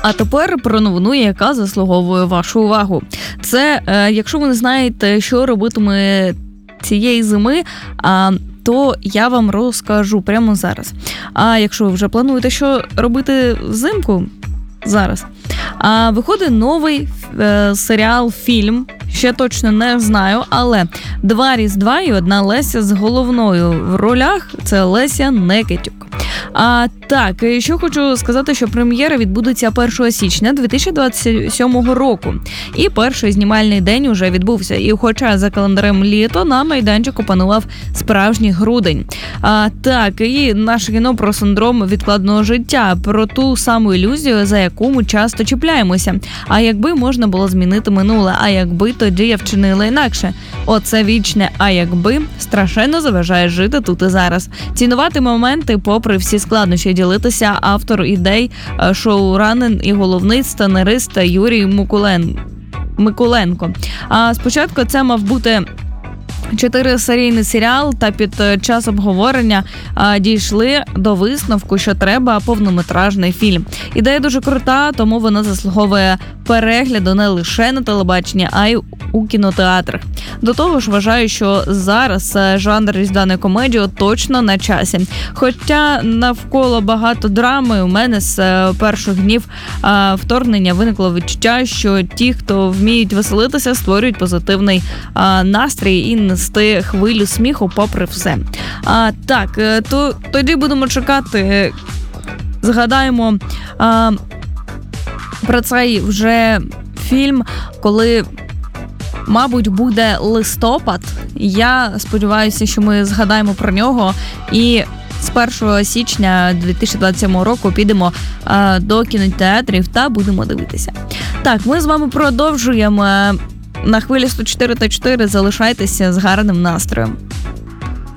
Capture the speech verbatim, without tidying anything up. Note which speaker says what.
Speaker 1: А тепер про новину, яка заслуговує вашу увагу. Це, е, якщо ви не знаєте, що робитиме цієї зими, а, то я вам розкажу прямо зараз. А якщо ви вже плануєте, що робити взимку, зараз. А, виходить новий е, серіал, фільм, ще точно не знаю, але два Різдва і одна Леся з головною в ролях – це Леся Некитюк. А так, і що хочу сказати, що прем'єра відбудеться першого січня дві тисячі двадцять сьомого року. І перший знімальний день уже відбувся. І хоча за календарем літо, на майданчику панував справжній грудень. А так, і наше кіно про синдром відкладного життя, про ту саму ілюзію, за яку ми часто чіпляємося. А якби можна було змінити минуле, а якби тоді я вчинила інакше. Оце вічне «а якби» страшенно заважає жити тут і зараз. Цінувати моменти попри всі складнощі, ділитися автор ідей, шоуранен і головний сценарист Юрій Микулен... Микуленко. А спочатку це мав бути чотирисерійний серіал, та під час обговорення а, дійшли до висновку, що треба повнометражний фільм. Ідея дуже крута, тому вона заслуговує перегляду не лише на телебаченні, а й у кінотеатрах. До того ж, вважаю, що зараз жанр різдвяної комедії точно на часі. Хоча навколо багато драми, у мене з перших днів а, вторгнення виникло відчуття, що ті, хто вміють веселитися, створюють позитивний а, настрій і нести хвилю сміху попри все. А, так, то тоді будемо чекати, згадаємо а, про цей вже фільм, коли, мабуть, буде листопад. Я сподіваюся, що ми згадаємо про нього і з першого січня дві тисячі двадцять сьомого року підемо а, до кінотеатрів та будемо дивитися. Так, ми з вами продовжуємо. На хвилі сто чотири та чотири залишайтеся з гарним настроєм.